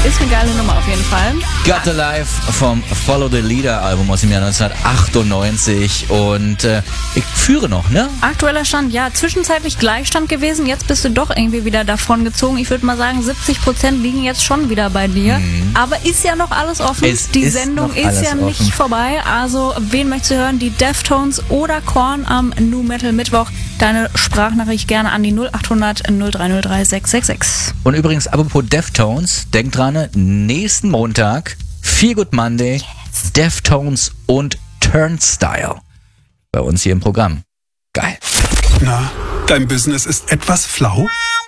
Ist eine geile Nummer auf jeden Fall. Got the Life vom Follow the Leader Album aus dem Jahr 1998 und ich führe noch, ne? Aktueller Stand, ja, zwischenzeitlich Gleichstand gewesen, jetzt bist du doch irgendwie wieder davon gezogen. Ich würde mal sagen, 70% liegen jetzt schon wieder bei dir. Aber ist ja noch alles offen. Die Sendung ist ja nicht vorbei. Also, wen möchtest du hören? Die Deftones oder Korn am Nu Metal Mittwoch? Deine Sprachnachricht gerne an die 0800 0303 666. Und übrigens, apropos Deftones, denk dran, nächsten Montag, Feel Good Monday, Deftones und Turnstile. Bei uns hier im Programm. Geil. Na, dein Business ist etwas flau?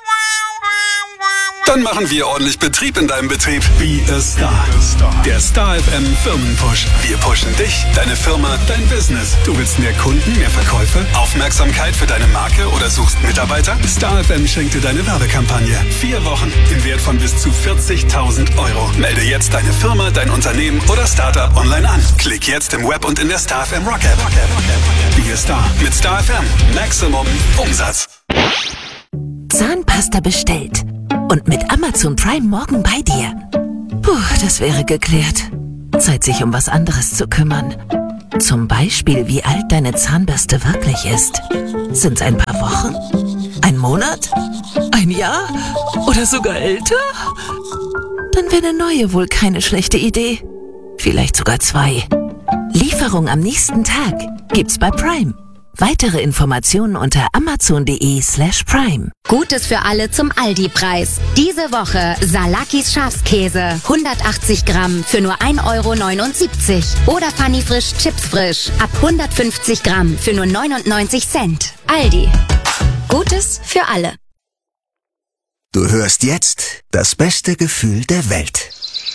Dann machen wir ordentlich Betrieb in deinem Betrieb. Be a Star. Der Star FM Firmenpush. Wir pushen dich, deine Firma, dein Business. Du willst mehr Kunden, mehr Verkäufe, Aufmerksamkeit für deine Marke oder suchst Mitarbeiter? Star FM schenkt dir deine Werbekampagne. 4 Wochen im Wert von bis zu 40.000 Euro. Melde jetzt deine Firma, dein Unternehmen oder Startup online an. Klick jetzt im Web und in der Star FM Rock App. Be a Star mit Star FM. Maximum Umsatz. Zahnpasta bestellt. Und mit Amazon Prime morgen bei dir. Puh, das wäre geklärt. Zeit, sich um was anderes zu kümmern. Zum Beispiel, wie alt deine Zahnbürste wirklich ist. Sind's ein paar Wochen? Ein Monat? Ein Jahr? Oder sogar älter? Dann wäre eine neue wohl keine schlechte Idee. Vielleicht sogar 2. Lieferung am nächsten Tag gibt's bei Prime. Weitere Informationen unter amazon.de/prime. Gutes für alle zum Aldi-Preis. Diese Woche Salakis Schafskäse. 180 Gramm für nur 1,79 €. Oder Funny Frisch Chips Frisch. Ab 150 Gramm für nur 99 Cent. Aldi. Gutes für alle. Du hörst jetzt das beste Gefühl der Welt.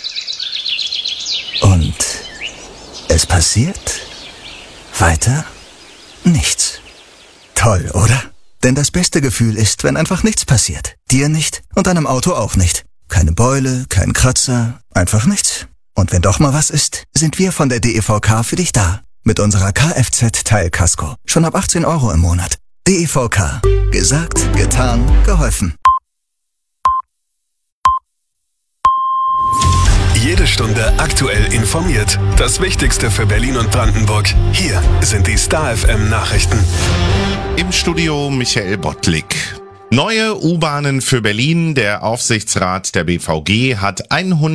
Und es passiert weiter nichts. Toll, oder? Denn das beste Gefühl ist, wenn einfach nichts passiert. Dir nicht und deinem Auto auch nicht. Keine Beule, kein Kratzer, einfach nichts. Und wenn doch mal was ist, sind wir von der DEVK für dich da. Mit unserer Kfz-Teilkasko. Schon ab 18 € im Monat. DEVK. Gesagt, getan, geholfen. Jede Stunde aktuell informiert. Das Wichtigste für Berlin und Brandenburg. Hier sind die Star FM Nachrichten. Im Studio Michael Bottlik. Neue U-Bahnen für Berlin. Der Aufsichtsrat der BVG hat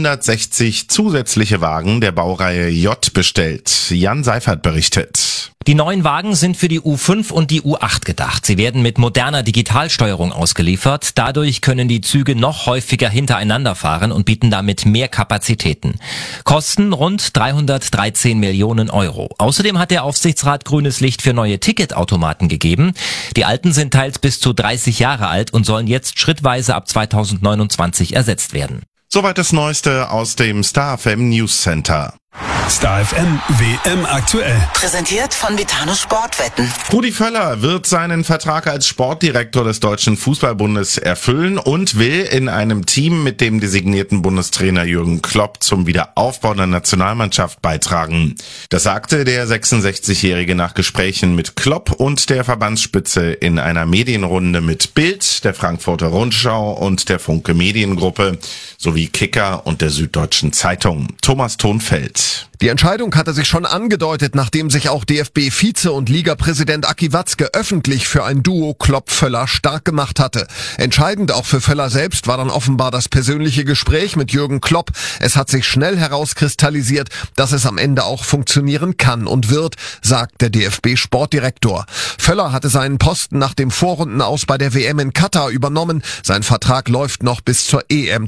160 zusätzliche Wagen der Baureihe J bestellt. Jan Seifert berichtet. Die neuen Wagen sind für die U5 und die U8 gedacht. Sie werden mit moderner Digitalsteuerung ausgeliefert. Dadurch können die Züge noch häufiger hintereinander fahren und bieten damit mehr Kapazitäten. Kosten rund 313 Millionen €. Außerdem hat der Aufsichtsrat grünes Licht für neue Ticketautomaten gegeben. Die alten sind teils bis zu 30 Jahre alt und sollen jetzt schrittweise ab 2029 ersetzt werden. Soweit das Neueste aus dem Star FM News Center. Star FM WM aktuell. Präsentiert von Vitano Sportwetten. Rudi Völler wird seinen Vertrag als Sportdirektor des Deutschen Fußballbundes erfüllen und will in einem Team mit dem designierten Bundestrainer Jürgen Klopp zum Wiederaufbau der Nationalmannschaft beitragen. Das sagte der 66-Jährige nach Gesprächen mit Klopp und der Verbandsspitze in einer Medienrunde mit Bild, der Frankfurter Rundschau und der Funke Mediengruppe sowie Kicker und der Süddeutschen Zeitung. Thomas Thonfeld. Die Entscheidung hatte sich schon angedeutet, nachdem sich auch DFB-Vize und Ligapräsident Aki Watzke öffentlich für ein Duo Klopp-Völler stark gemacht hatte. Entscheidend auch für Völler selbst war dann offenbar das persönliche Gespräch mit Jürgen Klopp. Es hat sich schnell herauskristallisiert, dass es am Ende auch funktionieren kann und wird, sagt der DFB-Sportdirektor. Völler hatte seinen Posten nach dem Vorrundenaus bei der WM in Katar übernommen. Sein Vertrag läuft noch bis zur EM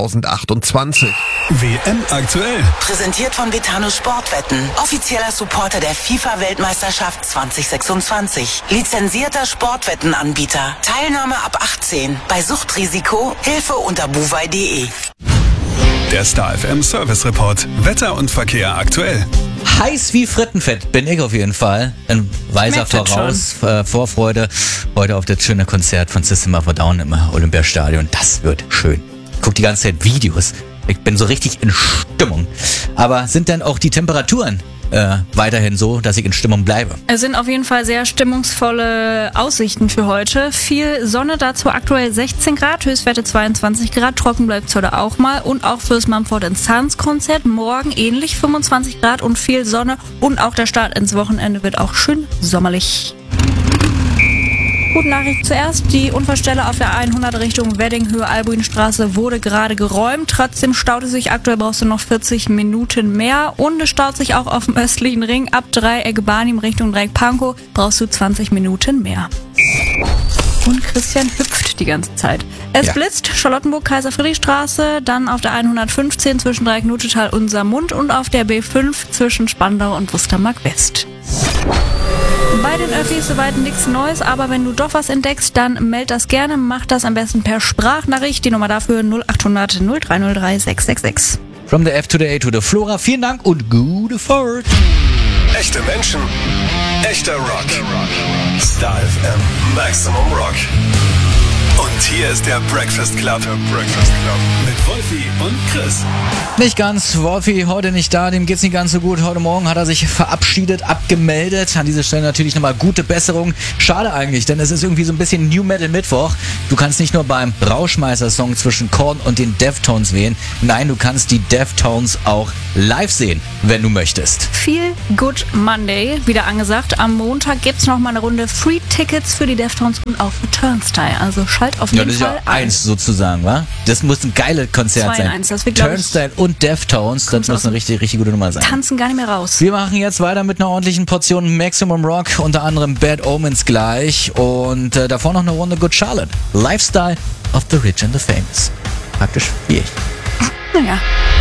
2028. WM aktuell. Präsentiert von Vitano Sportwetten. Offizieller Supporter der FIFA-Weltmeisterschaft 2026. Lizenzierter Sportwettenanbieter. Teilnahme ab 18. Bei Suchtrisiko Hilfe unter buwei.de. Der Star FM Service Report. Wetter und Verkehr aktuell. Heiß wie Frittenfett bin ich auf jeden Fall. Ein weiser Voraus, Vorfreude. Heute auf das schöne Konzert von System of a Down im Olympiastadion. Das wird schön. Ich guck die ganze Zeit Videos. Ich bin so richtig in Stimmung. Aber sind denn auch die Temperaturen weiterhin so, dass ich in Stimmung bleibe. Es sind auf jeden Fall sehr stimmungsvolle Aussichten für heute. Viel Sonne, dazu aktuell 16 Grad, Höchstwerte 22 Grad, trocken bleibt es heute auch mal. Und auch fürs Mumford & Sons Konzert morgen ähnlich 25 Grad und viel Sonne. Und auch der Start ins Wochenende wird auch schön sommerlich. Gute Nachricht zuerst. Die Unfallstelle auf der 100 Richtung Wedding-Höhe-Albuinstraße wurde gerade geräumt. Trotzdem staut es sich. Aktuell brauchst du noch 40 Minuten mehr. Und es staut sich auch auf dem östlichen Ring. Ab Dreieck Barnim Richtung Dreieck Pankow brauchst du 20 Minuten mehr. Und Christian hüpft die ganze Zeit. Es blitzt, Charlottenburg-Kaiser-Friedrich-Straße, dann auf der 115 zwischen Dreieck Nutetal und Saarmund und auf der B5 zwischen Spandau und Wustermark West. Bei den Öffis soweit nichts Neues, aber wenn du doch was entdeckst, dann meld das gerne. Mach das am besten per Sprachnachricht. Die Nummer dafür 0800 0303 666. From the F to the A to the Flora. Vielen Dank und gute Fahrt. Echte Menschen, echter Rock. Star FM Maximum Rock. Und hier ist der Breakfast Club. Mit Wolfi und Chris. Nicht ganz, Wolfi heute nicht da, dem geht's nicht ganz so gut. Heute Morgen hat er sich verabschiedet, abgemeldet. An dieser Stelle natürlich nochmal gute Besserung. Schade eigentlich, denn es ist irgendwie so ein bisschen New Metal Mittwoch. Du kannst nicht nur beim Rauschmeister-Song zwischen Korn und den Deftones wählen. Nein, du kannst die Deftones auch live sehen, wenn du möchtest. Feel Good Monday, wieder angesagt. Am Montag gibt's nochmal eine Runde Free Tickets für die Deftones und auch für Turnstile. Also schalt auf jeden Fall das ist ja eins sozusagen, wa? Das muss ein geiles Konzert sein. 2-1, das wird, Turnstile und Deftones, das muss eine richtig gute Nummer sein. Tanzen gar nicht mehr raus. Wir machen jetzt weiter mit einer ordentlichen Portion Maximum Rock, unter anderem Bad Omens gleich und davor noch eine Runde Good Charlotte. Lifestyle of the Rich and the Famous. Praktisch wie ich. Naja.